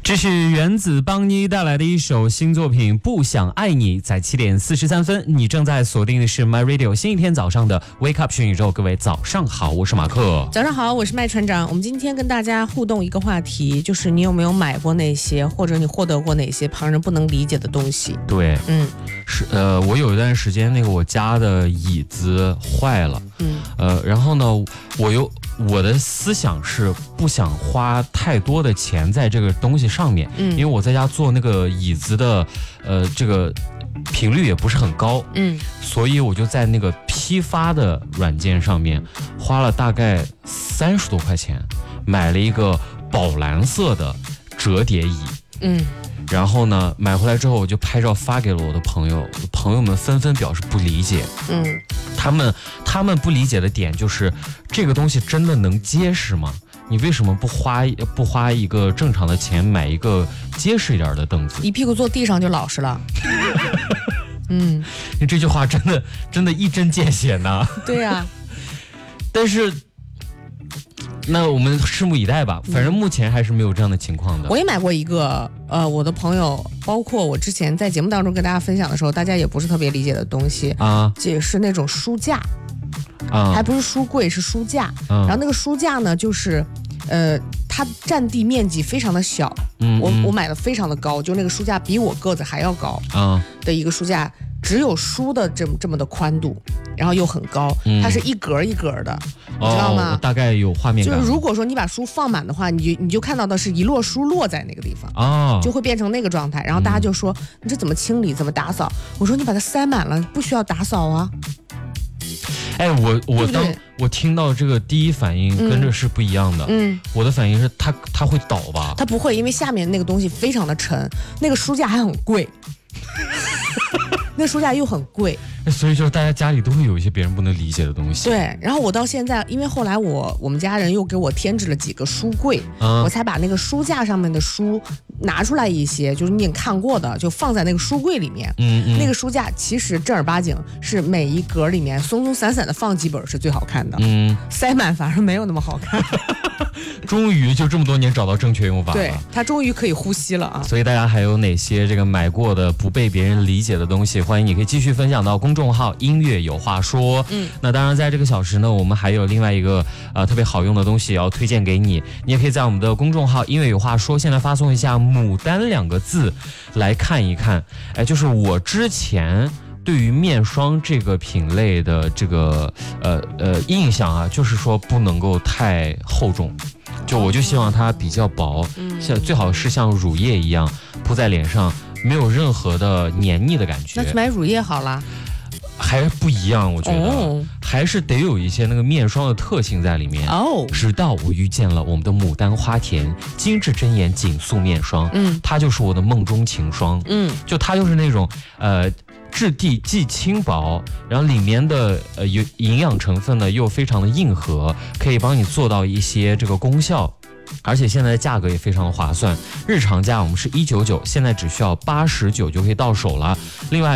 这是原子邦妮带来的一首新作品《不想爱你》。在7点43分，你正在锁定的是 My Radio 新一天早上的 Wake Up 全宇宙。各位早上好，我是马克。 早上好，我是麦船长。我们今天跟大家互动一个话题，就是你有没有买过哪些，或者你获得过哪些旁人不能理解的东西？ 对，我有一段时间我家的椅子坏了，然后呢，我的思想是不想花太多的钱在这个东西上面，因为我在家做那个椅子的这个频率也不是很高，所以我就在那个批发的软件上面花了大概30多块钱买了一个宝蓝色的折叠椅，然后呢买回来之后我就拍照发给了我的朋友，朋友们纷纷表示不理解，他们不理解的点就是这个东西真的能结实吗？你为什么不花一个正常的钱买一个结实一点的凳子？ 一屁股坐地上就老实了。 你这句话真的一针见血呢。 对呀， 但是那我们拭目以待吧，反正目前还是没有这样的情况的。 我也买过一个我的朋友，包括我之前在节目当中跟大家分享的时候，大家也不是特别理解的东西啊，这是那种书架还不是书柜，是书架，然后那个书架呢就是它占地面积非常的小，我买的非常的高，就那个书架比我个子还要高的一个书架，只有书的这么的宽度，然后又很高，它是一格一格的，你知道吗？ 大概有画面感。 就是如果说你把书放满的话，你就看到的是一摞书落在那个地方，就会变成那个状态。然后大家就说你这怎么清理，怎么打扫？我说你把它塞满了，不需要打扫啊。 哎，我听到这个第一反应跟着是不一样的，我的反应是它会倒吧？ 它不会，因为下面那个东西非常的沉，那个书架还很贵。那书架又很贵， 所以就是大家家里都会有一些别人不能理解的东西。 对，然后我到现在，因为后来我们家人又给我添置了几个书柜，我才把那个书架上面的书拿出来一些，就是你也看过的，就放在那个书柜里面。那个书架其实正儿八经是每一格里面松松散散的放几本是最好看的，塞满反而没有那么好看。 终于就这么多年找到正确用法了， 对，它终于可以呼吸了啊！ 所以大家还有哪些这个买过的不被别人理解的东西，欢迎你可以继续分享到公众号音乐有话说。那当然在这个小时呢，我们还有另外一个特别好用的东西要推荐给你，你也可以在我们的公众号音乐有话说现在发送一下牡丹2个字来看一看。就是我之前对于面霜这个品类的这个印象啊，就是说不能够太厚重，我就希望它比较薄，最好是像乳液一样铺在脸上，没有任何的黏腻的感觉。 那去买乳液好了。 还不一样，我觉得还是得有一些那个面霜的特性在里面。直到我遇见了我们的牡丹花田精致真颜紧塑面霜，它就是我的梦中情霜。就它就是那种质地既轻薄，然后里面的有营养成分呢又非常的硬核，可以帮你做到一些这个功效。而且现在的价格也非常的划算，日常价我们是199，现在只需要89就可以到手了。另外